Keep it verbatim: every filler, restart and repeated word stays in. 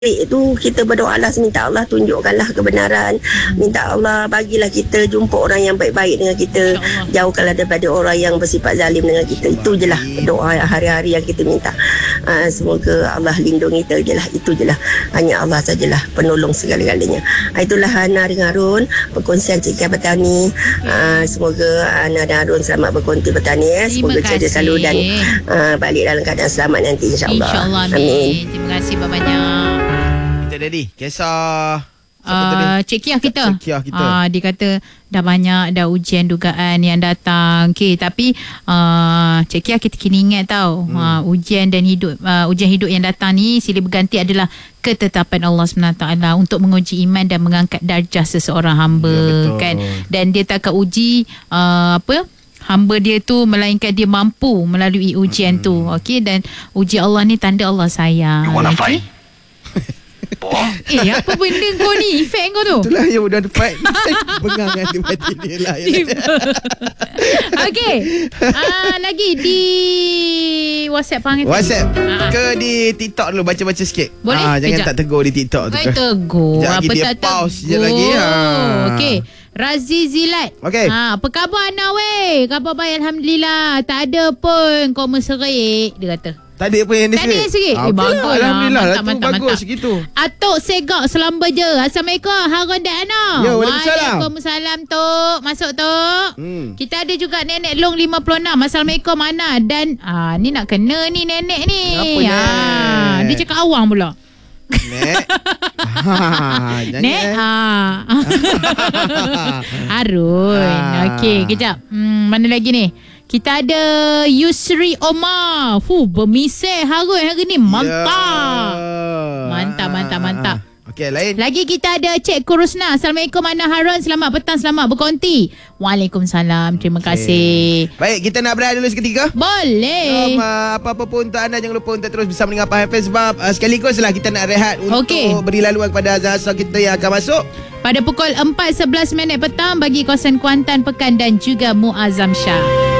itu kita berdoalah, minta Allah tunjukkanlah kebenaran, minta Allah bagilah kita jumpa orang yang baik-baik dengan kita, jauhkanlah daripada orang yang bersifat zalim dengan kita. Itu je lah doa hari-hari yang kita minta. Uh, semoga Allah lindungi kita je lah, itu je lah, hanya Allah sajalah penolong segala-galanya. Uh, itulah Hana dengan Harun perkongsian Cik Kia Petani. uh, semoga Hana dan Harun selamat berkonti bertani, eh. Semoga cerita selalu dan uh, balik dalam keadaan selamat nanti, insyaAllah. InsyaAllah, amin. Amin. Terima kasih banyak. Jadi kisah uh, Cik Kia kita, Cik Kia kita. Uh, dia kata dah banyak dah ujian dugaan yang datang. Okay, tapi uh, Cik Kia kita kena ingat tau, hmm. uh, ujian dan hidup uh, ujian hidup yang datang ni silih berganti adalah ketetapan Allah subhanahu wa taala untuk menguji iman dan mengangkat darjah seseorang hamba, ya, kan. Dan dia takkan uji uh, apa hamba dia tu melainkan dia mampu melalui ujian hmm. tu. Okey, dan uji Allah ni tanda Allah sayang. Okey. Eh, apa benda kau ni? Efek kau tu? Itulah yang udah fight. Bengang kan dia mati ni lah. Okey. Ah, lagi di WhatsApp panggil. WhatsApp ah. ke di TikTok dulu, baca-baca sikit. Boleh? Ah, jangan Kejap. tak tegur di TikTok tu. Baik tegur. Sekejap apa dia tak pause tegur. je lagi. Ha. Okey. Razi Zilat. Okey. Ha, apa khabar Ana weh? Khabar baik alhamdulillah. Tak ada pun kau menserik, dia kata. Tak ada apa yang dia Tak ada yang serik. Ah, Eh, bagus lah. Alhamdulillah Mantap, lah tu mantap, bagus mantap. segitu. Atok Segak Selamba je. Assalamualaikum Harun dan Ana. Ya, Waalaikumsalam. Waalaikumsalam Tok. Masuk Tok. Hmm. Kita ada juga Nenek Long lima puluh enam. Assalamualaikum Ana. Dan ah, ni nak kena ni nenek ni. Apa ah, Nek? Dia cakap awang pula. Nek. ha, Nek. Ah. Harun. Ah. Okey, kejap. Hmm, mana lagi ni? Kita ada Yusri Omar. Fuh, bermisai Harun hari ni. Mantap. Ya. Mantap, mantap, mantap. Okey, lain. Lagi kita ada Cik Kurusna. Assalamualaikum Ana Harun. Selamat petang, selamat berkonti. Waalaikumsalam. Terima okay. kasih. Baik, kita nak berehat dulu seketika. Boleh. Um, uh, apa-apa pun untuk anda, jangan lupa untuk terus bersama dengan Pak Hafiz sebab uh, sekaliguslah kita nak rehat untuk okay. beri laluan kepada azan-azan kita yang akan masuk pada pukul empat sebelas minit petang bagi kawasan Kuantan, Pekan dan juga Muazzam Shah.